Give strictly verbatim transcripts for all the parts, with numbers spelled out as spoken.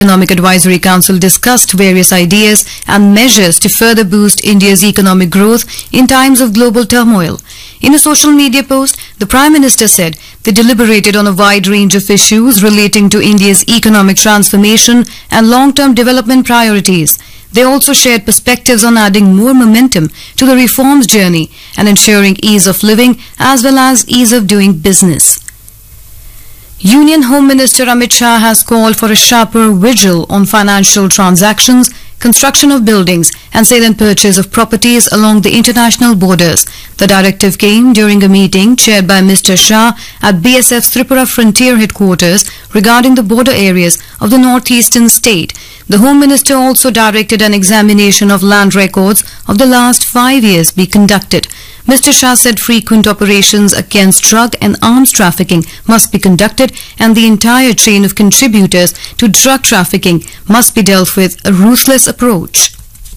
Economic Advisory Council discussed various ideas and measures to further boost India's economic growth in times of global turmoil. In a social media post, the Prime Minister said they deliberated on a wide range of issues relating to India's economic transformation and long-term development priorities. They also shared perspectives on adding more momentum to the reforms journey and ensuring ease of living as well as ease of doing business. Union Home Minister Amit Shah has called for a sharper vigil on financial transactions, construction of buildings and sale and purchase of properties along the international borders. The directive came during a meeting chaired by Mister Shah at B S F's Tripura Frontier headquarters regarding the border areas of the northeastern state. The Home Minister also directed an examination of land records of the last five years be conducted. Mister Shah said frequent operations against drug and arms trafficking must be conducted and the entire chain of contributors to drug trafficking must be dealt with a ruthless approach.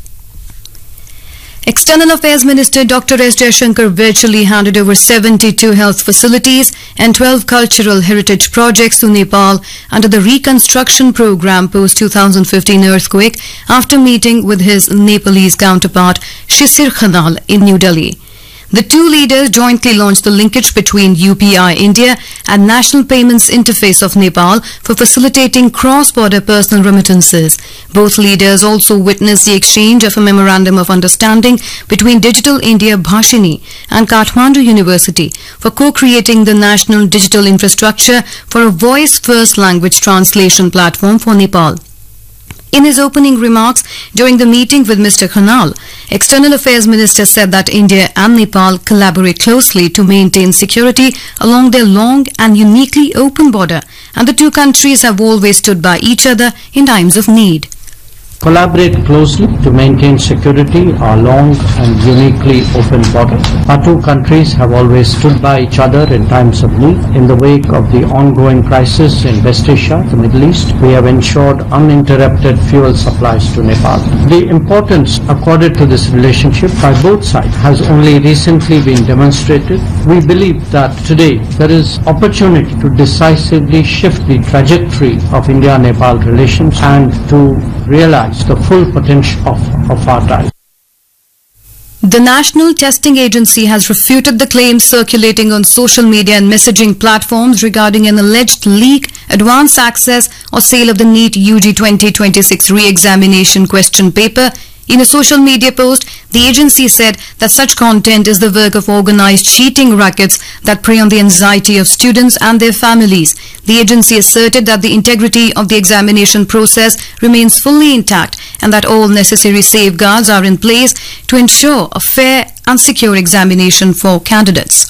External Affairs Minister Doctor S Jaishankar virtually handed over seventy-two health facilities and twelve cultural heritage projects to Nepal under the reconstruction program post two thousand fifteen earthquake after meeting with his Nepalese counterpart Shishir Khanal in New Delhi. The two leaders jointly launched the linkage between U P I India and National Payments Interface of Nepal for facilitating cross-border personal remittances. Both leaders also witnessed the exchange of a memorandum of understanding between Digital India Bhashini and Kathmandu University for co-creating the national digital infrastructure for a voice-first language translation platform for Nepal. In his opening remarks during the meeting with Mister Khanal, External Affairs Minister said that India and Nepal collaborate closely to maintain security along their long and uniquely open border, and the two countries have always stood by each other in times of need. Collaborate closely to maintain security our long and uniquely open border. Our two countries have always stood by each other in times of need. In the wake of the ongoing crisis in West Asia, the Middle East, we have ensured uninterrupted fuel supplies to Nepal. The importance accorded to this relationship by both sides has only recently been demonstrated. We believe that today there is opportunity to decisively shift the trajectory of India-Nepal relations and to realize the full potential of, of our ties. The National Testing Agency has refuted the claims circulating on social media and messaging platforms regarding an alleged leak, advance access or sale of the NEET U G twenty twenty-six re-examination question paper. In a social media post, the agency said that such content is the work of organized cheating rackets that prey on the anxiety of students and their families. The agency asserted that the integrity of the examination process remains fully intact and that all necessary safeguards are in place to ensure a fair and secure examination for candidates.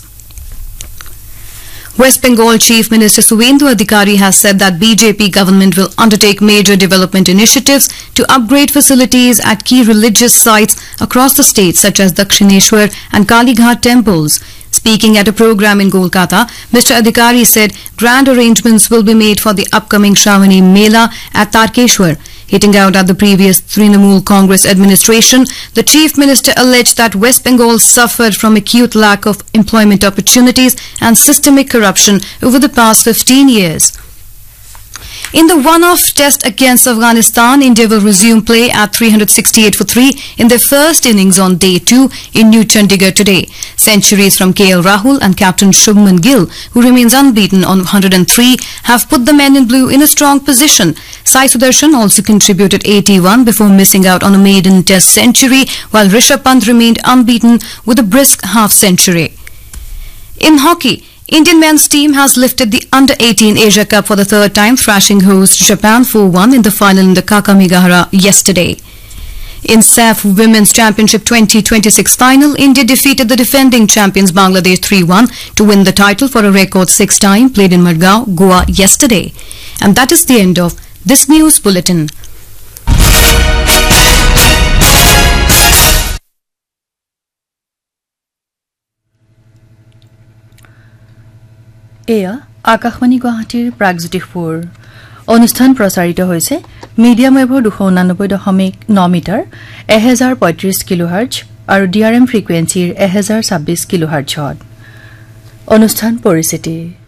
West Bengal Chief Minister Suvendu Adhikari has said that B J P government will undertake major development initiatives to upgrade facilities at key religious sites across the state such as Dakshineshwar and Kalighat temples. Speaking at a program in Kolkata, Mister Adhikari said grand arrangements will be made for the upcoming Shravani Mela at Tarkeshwar. Hitting out at the previous Trinamool Congress administration, the Chief Minister alleged that West Bengal suffered from acute lack of employment opportunities and systemic corruption over the past fifteen years. In the one-off test against Afghanistan, India will resume play at three hundred sixty-eight for three in their first innings on day two in New Chandigarh today. Centuries from K L Rahul and captain Shubman Gill, who remains unbeaten on one hundred three, have put the men in blue in a strong position. Sai Sudarshan also contributed eighty-one before missing out on a maiden test century, while Rishabh Pant remained unbeaten with a brisk half-century. In hockey, Indian men's team has lifted the under eighteen Asia Cup for the third time, thrashing host Japan four one in the final in the Kakamigahara yesterday. In S A F Women's Championship twenty twenty-six final, India defeated the defending champions Bangladesh three one to win the title for a record sixth time, played in Margao, Goa yesterday. And that is the end of this news bulletin. এয়া আকাশবাণী গুৱাহাটীৰ প্ৰাগজ্যোতিষপুৰ অনুষ্ঠান প্ৰচাৰিত হৈছে medium ৱেভৰ দুশ ঊনানব্বৈ দশমিক ন metre এক হাজাৰ পঁয়ত্ৰিশ কিলোহাৰ্জ আৰু ডিআৰএম ফ্ৰিকুৱেন্সিৰ এক হাজাৰ ছাব্বিশ কিলোহাৰ্জত অনুষ্ঠান পৰিচিতি